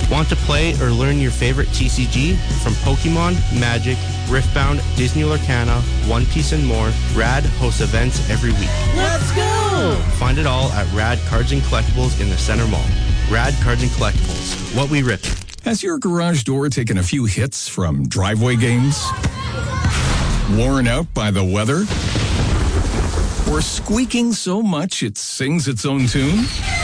Want to play or learn your favorite TCG? From Pokemon, Magic, Riftbound, Disney Lorcana, One Piece, and more, RAD hosts events every week. Let's go! Find it all at RAD Cards and Collectibles in the Center Mall. RAD Cards and Collectibles. What we rip. Has your garage door taken a few hits from driveway games? Worn out by the weather? Or squeaking so much it sings its own tune?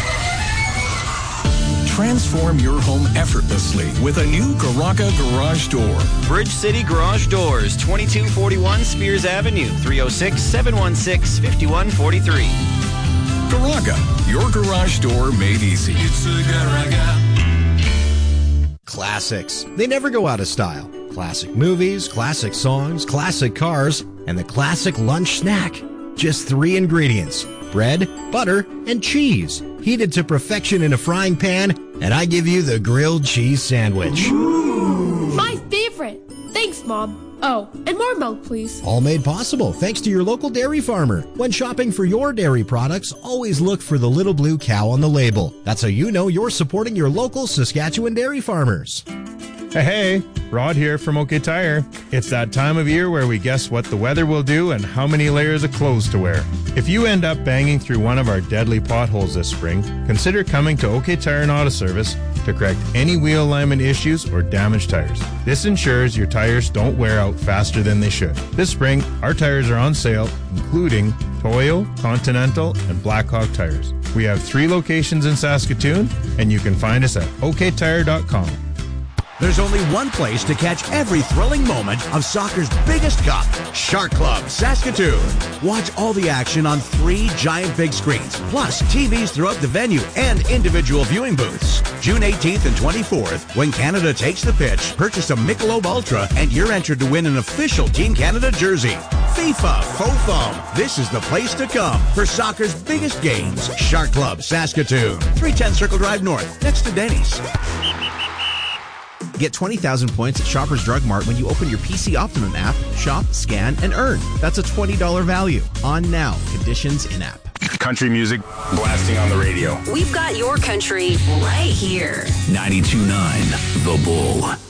Transform your home effortlessly with a new Garaga garage door. Bridge City Garage Doors, 2241 Spears Avenue, 306-716-5143. Garaga, your garage door made easy. It's a Garaga. Classics. They never go out of style. Classic movies, classic songs, classic cars, and the classic lunch snack. Just 3 ingredients: bread, butter, and cheese. Heated to perfection in a frying pan, and I give you the grilled cheese sandwich. Ooh. My favorite. Thanks, Mom. Oh, and more milk, please. All made possible thanks to your local dairy farmer. When shopping for your dairy products, always look for the little blue cow on the label. That's how you know you're supporting your local Saskatchewan dairy farmers. Hey, Rod here from OK Tire. It's that time of year where we guess what the weather will do and how many layers of clothes to wear. If you end up banging through one of our deadly potholes this spring, consider coming to OK Tire and Auto Service to correct any wheel alignment issues or damaged tires. This ensures your tires don't wear out faster than they should. This spring, our tires are on sale, including Toyo, Continental, and Blackhawk tires. We have 3 locations in Saskatoon, and you can find us at oktire.com. There's only one place to catch every thrilling moment of soccer's biggest cup, Shark Club Saskatoon. Watch all the action on 3 giant big screens, plus TVs throughout the venue and individual viewing booths. June 18th and 24th, when Canada takes the pitch, purchase a Michelob Ultra and you're entered to win an official Team Canada jersey. FIFA Faux Foam. This is the place to come for soccer's biggest games. Shark Club Saskatoon. 310 Circle Drive North, next to Denny's. Get 20,000 points at Shoppers Drug Mart when you open your PC Optimum app, shop, scan, and earn. That's a $20 value. On now. Conditions in app. Country music blasting on the radio. We've got your country right here. 92.9 The Bull.